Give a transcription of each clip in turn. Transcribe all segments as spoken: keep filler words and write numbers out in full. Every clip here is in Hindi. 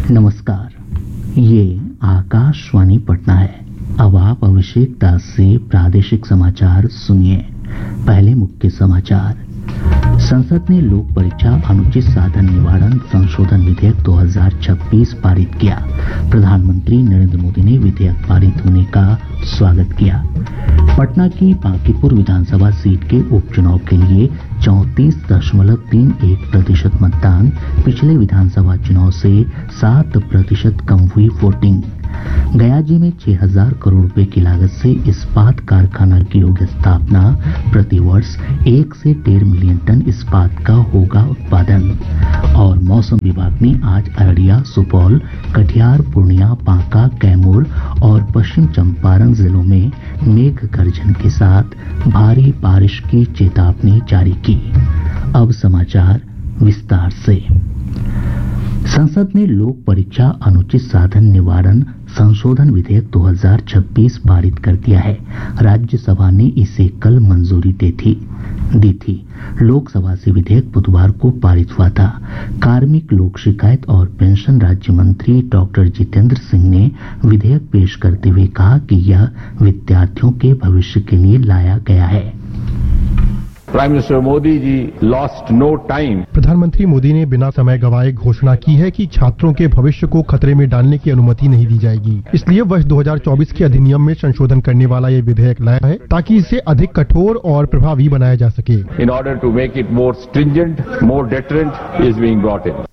नमस्कार, ये आकाशवाणी पटना है। अब आप अभिषेक दास से प्रादेशिक समाचार सुनिए। पहले मुख्य समाचार। संसद ने लोक परीक्षा अनुचित साधन निवारण संशोधन विधेयक दो हज़ार छब्बीस पारित किया। प्रधानमंत्री नरेंद्र मोदी ने विधेयक पारित होने का स्वागत किया। पटना की बांकीपुर विधानसभा सीट के उपचुनाव के लिए चौंतीस दशमलव तीन एक प्रतिशत मतदान, पिछले विधानसभा चुनाव से सात प्रतिशत कम हुई वोटिंग। गयाजी में छह हज़ार करोड़ रुपए की लागत से इस्पात कारखाना की होगी स्थापना। प्रति वर्ष एक से डेढ़ मिलियन टन इस्पात का होगा उत्पादन। और मौसम विभाग ने आज अररिया, सुपौल, कटिहार, पूर्णिया, बांका, कैमूर और पश्चिम चंपारण जिलों में मेघ गर्जन के साथ भारी बारिश की चेतावनी जारी की। अब समाचार विस्तार से। संसद ने लोक परीक्षा अनुचित साधन निवारण संशोधन विधेयक दो हज़ार छब्बीस पारित कर दिया है। राज्यसभा ने इसे कल मंजूरी दे थी दी थी। लोकसभा से विधेयक बुधवार को पारित हुआ था। कार्मिक, लोक शिकायत और पेंशन राज्य मंत्री डॉक्टर जितेंद्र सिंह ने विधेयक पेश करते हुए कहा कि यह विद्यार्थियों के भविष्य के लिए लाया गया है। Prime minister Modi ji lost no time. प्रधानमंत्री मोदी ने बिना समय गंवाए घोषणा की है कि छात्रों के भविष्य को खतरे में डालने की अनुमति नहीं दी जाएगी। इसलिए वर्ष दो हज़ार चौबीस के अधिनियम में संशोधन करने वाला ये विधेयक लाया है ताकि इसे अधिक कठोर और प्रभावी बनाया जा सके। In order to make it more stringent, more deterrent is being brought in.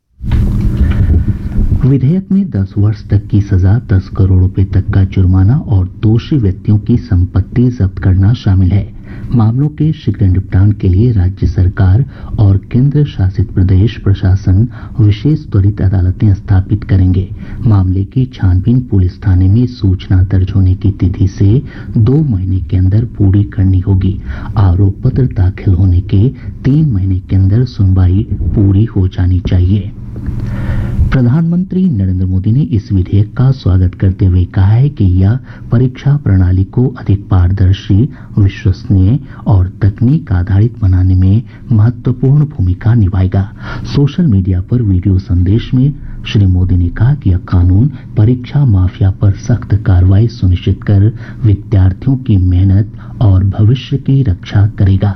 विधेयक में दस वर्ष तक की सजा, दस करोड़ रुपए तक का जुर्माना और दोषी व्यक्तियों की संपत्ति जब्त करना शामिल है। मामलों के शीघ्र निपटान के लिए राज्य सरकार और केंद्र शासित प्रदेश प्रशासन विशेष त्वरित अदालतें स्थापित करेंगे। मामले की छानबीन पुलिस थाने में सूचना दर्ज होने की तिथि से दो महीने के अंदर पूरी करनी होगी। आरोप पत्र दाखिल होने के तीन महीने के अंदर सुनवाई पूरी हो जानी चाहिए। प्रधानमंत्री नरेंद्र मोदी ने इस विधेयक का स्वागत करते हुए कहा है कि यह परीक्षा प्रणाली को अधिक पारदर्शी, विश्वसनीय और तकनीक आधारित बनाने में महत्वपूर्ण भूमिका निभाएगा। सोशल मीडिया पर वीडियो संदेश में श्री मोदी ने कहा कि यह कानून परीक्षा माफिया पर सख्त कार्रवाई सुनिश्चित कर विद्यार्थियों की मेहनत और भविष्य की रक्षा करेगा।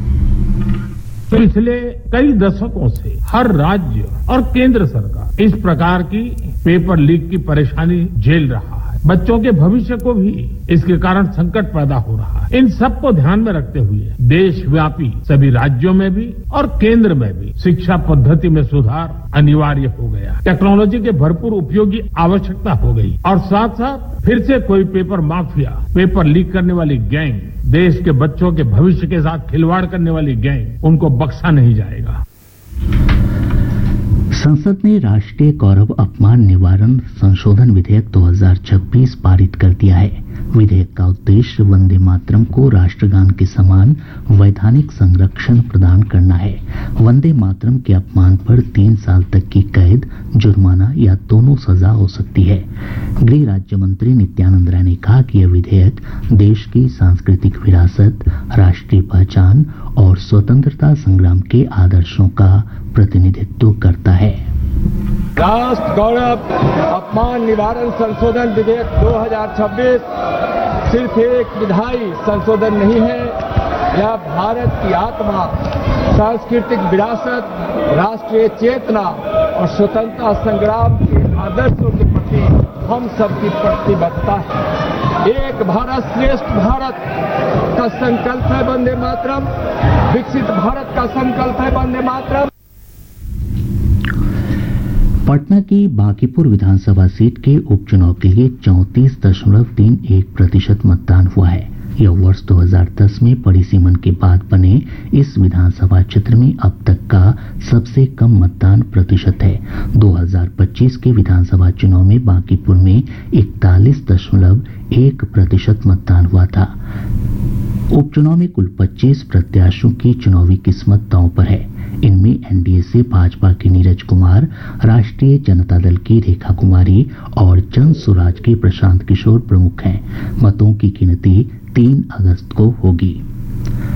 पिछले कई दशकों से हर राज्य और केंद्र सरकार इस प्रकार की पेपर लीक की परेशानी झेल रहा है। बच्चों के भविष्य को भी इसके कारण संकट पैदा हो रहा है। इन सब को ध्यान में रखते हुए देशव्यापी सभी राज्यों में भी और केंद्र में भी शिक्षा पद्धति में सुधार अनिवार्य हो गया। टेक्नोलॉजी के भरपूर उपयोग की आवश्यकता हो गई और साथ साथ फिर से कोई पेपर माफिया, पेपर लीक करने वाली गैंग, देश के बच्चों के भविष्य के साथ खिलवाड़ करने वाली गैंग, उनको बख्शा नहीं जाएगा। संसद ने राष्ट्रीय गौरव अपमान निवारण संशोधन विधेयक दो हज़ार छब्बीस पारित कर दिया है। विधेयक का उद्देश्य वंदे मातरम को राष्ट्रगान के समान वैधानिक संरक्षण प्रदान करना है। वंदे मातरम के अपमान पर तीन साल तक की कैद, जुर्माना या दोनों सजा हो सकती है। गृह राज्य मंत्री नित्यानंद राय ने कहा कि यह विधेयक देश की सांस्कृतिक विरासत, राष्ट्रीय पहचान और स्वतंत्रता संग्राम के आदर्शों का प्रतिनिधित्व करता है। राष्ट्र गौरव अपमान निवारण संशोधन विधेयक दो हज़ार छब्बीस सिर्फ एक विधायी संशोधन नहीं है, यह भारत की आत्मा, सांस्कृतिक विरासत, राष्ट्रीय चेतना और स्वतंत्रता संग्राम के आदर्शों के प्रति हम सबकी प्रतिबद्धता है। एक भारत श्रेष्ठ भारत का संकल्प है वंदे मातरम, विकसित भारत का संकल्प है वंदे मातरम। पटना की बांकीपुर विधानसभा सीट के उपचुनाव के लिए चौंतीस दशमलव तीन एक प्रतिशत मतदान हुआ है। यह वर्ष दो हज़ार दस में परिसीमन के बाद बने इस विधानसभा क्षेत्र में अब तक का सबसे कम मतदान प्रतिशत है। दो हज़ार पच्चीस के विधानसभा चुनाव में बांकीपुर में इकतालीस दशमलव एक प्रतिशत मतदान हुआ था। उपचुनाव में कुल पच्चीस प्रत्याशियों की चुनावी किस्मत दांव पर है। इनमें एनडीए से भाजपा के नीरज कुमार, राष्ट्रीय जनता दल की रेखा कुमारी और जन स्वराज के प्रशांत किशोर प्रमुख हैं। मतों की गिनती तीन अगस्त को होगी।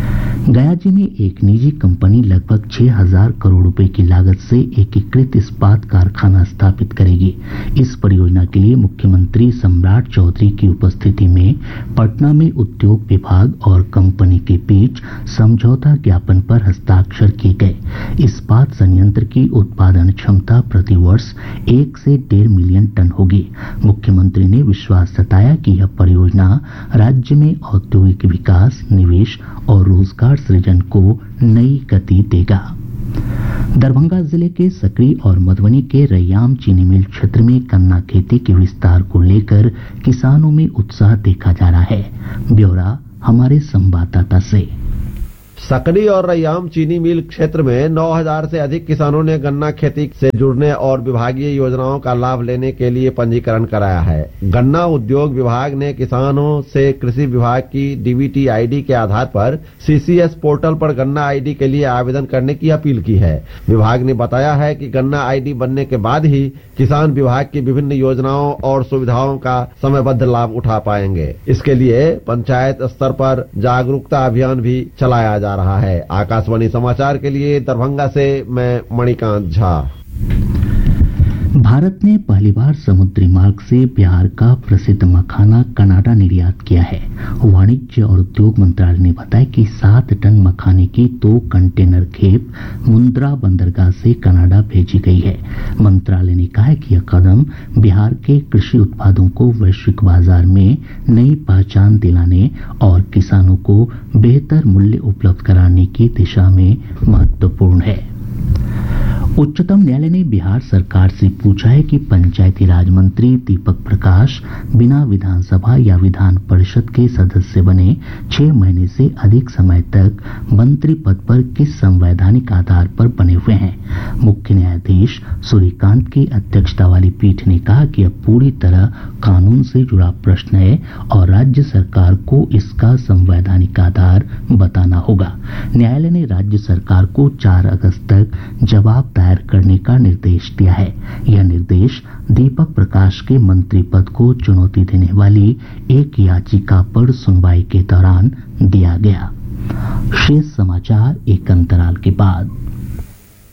गयाजी में एक निजी कंपनी लगभग छह हजार करोड़ रुपए की लागत से एकीकृत इस्पात कारखाना स्थापित करेगी। इस परियोजना के लिए मुख्यमंत्री सम्राट चौधरी की उपस्थिति में पटना में उद्योग विभाग और कंपनी के बीच समझौता ज्ञापन पर हस्ताक्षर किए गए। इस्पात संयंत्र की उत्पादन क्षमता प्रति वर्ष एक से डेढ़ मिलियन टन होगी। मुख्यमंत्री ने विश्वास जताया कि यह परियोजना राज्य में औद्योगिक विकास, निवेश और रोजगार सृजन को नई गति देगा। दरभंगा जिले के सकरी और मधुबनी के रैयाम चीनी मिल क्षेत्र में गन्ना खेती के विस्तार को लेकर किसानों में उत्साह देखा जा रहा है। ब्यौरा हमारे संवाददाता से। सकरी और रैयाम चीनी मिल क्षेत्र में नौ हजार से अधिक किसानों ने गन्ना खेती से जुड़ने और विभागीय योजनाओं का लाभ लेने के लिए पंजीकरण कराया है। गन्ना उद्योग विभाग ने किसानों से कृषि विभाग की डीबीटी आईडी के आधार पर सीसीएस पोर्टल पर गन्ना आईडी के लिए आवेदन करने की अपील की है। विभाग ने बताया है कि गन्ना आईडी बनने के बाद ही किसान विभाग की विभिन्न योजनाओं और सुविधाओं का समयबद्ध लाभ उठा पाएंगे। इसके लिए पंचायत स्तर पर जागरूकता अभियान भी चलाया जा रहा है। आकाशवाणी समाचार के लिए दरभंगा से मैं मणिकांत झा। भारत ने पहली बार समुद्री मार्ग से बिहार का प्रसिद्ध मखाना कनाडा निर्यात किया है। वाणिज्य और उद्योग मंत्रालय ने बताया कि सात टन मखाने की दो कंटेनर खेप मुंद्रा बंदरगाह से कनाडा भेजी गई है। मंत्रालय ने कहा है कि यह कदम बिहार के कृषि उत्पादों को वैश्विक बाजार में नई पहचान दिलाने और किसानों को बेहतर मूल्य उपलब्ध कराने की दिशा में महत्वपूर्ण है। उच्चतम न्यायालय ने बिहार सरकार से पूछा है कि पंचायती राज मंत्री दीपक प्रकाश बिना विधानसभा या विधान परिषद के सदस्य बने छह महीने से अधिक समय तक मंत्री पद पर किस संवैधानिक आधार पर बने हुए हैं। मुख्य न्यायाधीश सूर्यकांत की अध्यक्षता वाली पीठ ने कहा कि यह पूरी तरह कानून से जुड़ा प्रश्न है और राज्य सरकार को इसका संवैधानिक आधार बताना होगा। न्यायालय ने राज्य सरकार को चार अगस्त तक जवाब दायर करने का निर्देश दिया है। यह निर्देश दीपक प्रकाश के मंत्री पद को चुनौती देने वाली एक याचिका पर सुनवाई के दौरान दिया गया। शेष समाचार एक अंतराल के बाद।